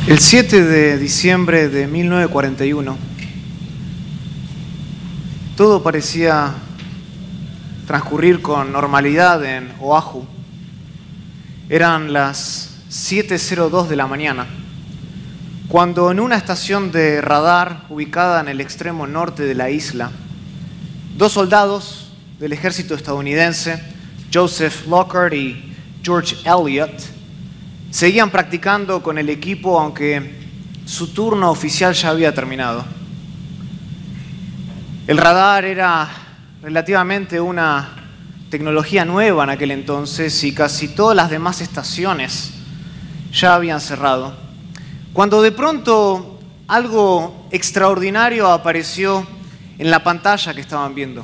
El 7 de diciembre de 1941, todo parecía transcurrir con normalidad en Oahu. Eran las 7:02 de la mañana, cuando en una estación de radar ubicada en el extremo norte de la isla, dos soldados del ejército estadounidense, Joseph Lockhart y George Elliott, seguían practicando con el equipo aunque su turno oficial ya había terminado. El radar era relativamente una tecnología nueva en aquel entonces y casi todas las demás estaciones ya habían cerrado, cuando de pronto algo extraordinario apareció en la pantalla que estaban viendo.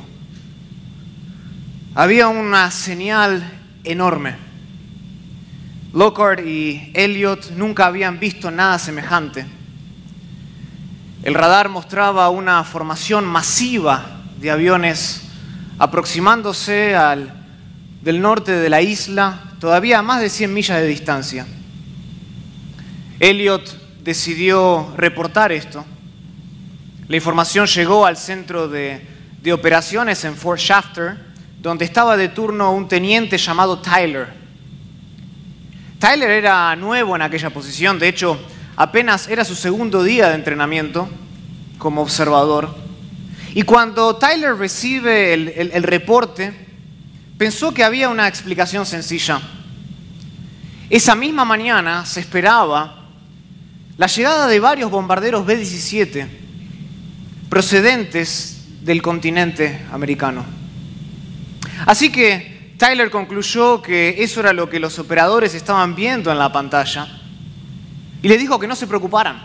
Había una señal enorme. Lockhart y Elliott nunca habían visto nada semejante. El radar mostraba una formación masiva de aviones aproximándose del norte de la isla, todavía a más de 100 millas de distancia. Elliott decidió reportar esto. La información llegó al centro de operaciones en Fort Shafter, donde estaba de turno un teniente llamado Tyler. Tyler era nuevo en aquella posición, de hecho, apenas era su segundo día de entrenamiento como observador. Y cuando Tyler recibe el reporte, pensó que había una explicación sencilla. Esa misma mañana se esperaba la llegada de varios bombarderos B-17 procedentes del continente americano. Así que Tyler concluyó que eso era lo que los operadores estaban viendo en la pantalla y le dijo que no se preocuparan.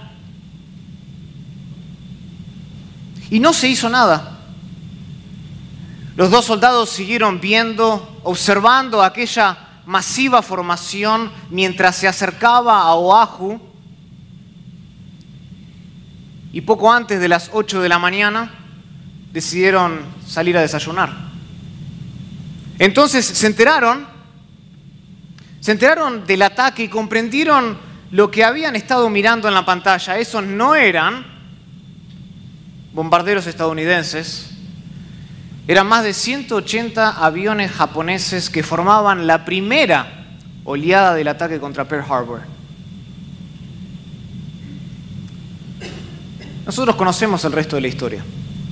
Y no se hizo nada. Los dos soldados siguieron viendo, observando aquella masiva formación mientras se acercaba a Oahu, y poco antes de las 8 de la mañana decidieron salir a desayunar. Entonces se enteraron del ataque y comprendieron lo que habían estado mirando en la pantalla. Esos no eran bombarderos estadounidenses, eran más de 180 aviones japoneses que formaban la primera oleada del ataque contra Pearl Harbor. Nosotros conocemos el resto de la historia.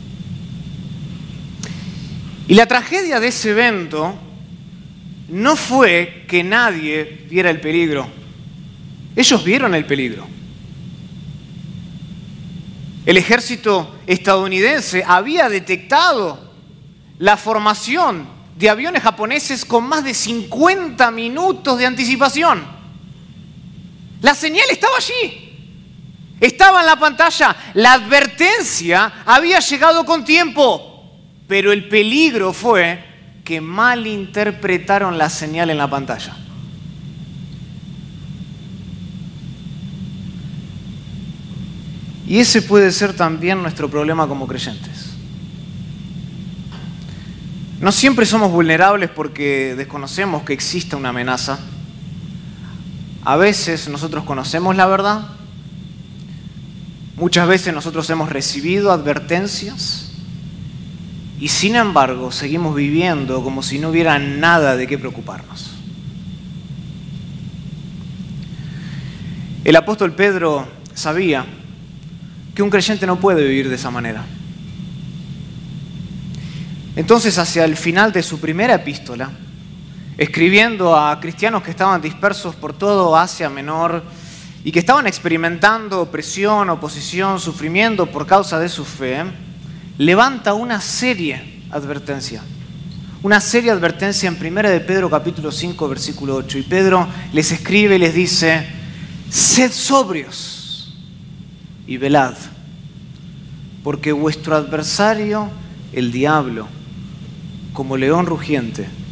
Y la tragedia de ese evento no fue que nadie viera el peligro. Ellos vieron el peligro. El ejército estadounidense había detectado la formación de aviones japoneses con más de 50 minutos de anticipación. La señal estaba allí. Estaba en la pantalla. La advertencia había llegado con tiempo. Pero el peligro fue que malinterpretaron la señal en la pantalla. Y ese puede ser también nuestro problema como creyentes. No siempre somos vulnerables porque desconocemos que exista una amenaza. A veces nosotros conocemos la verdad. Muchas veces nosotros hemos recibido advertencias. Y sin embargo, seguimos viviendo como si no hubiera nada de qué preocuparnos. El apóstol Pedro sabía que un creyente no puede vivir de esa manera. Entonces, hacia el final de su primera epístola, escribiendo a cristianos que estaban dispersos por todo Asia Menor y que estaban experimentando opresión, oposición, sufrimiento por causa de su fe, levanta una seria advertencia. Una seria advertencia en 1 de Pedro capítulo 5, versículo 8. Y Pedro les escribe y les dice: sed sobrios y velad, porque vuestro adversario, el diablo, como león rugiente,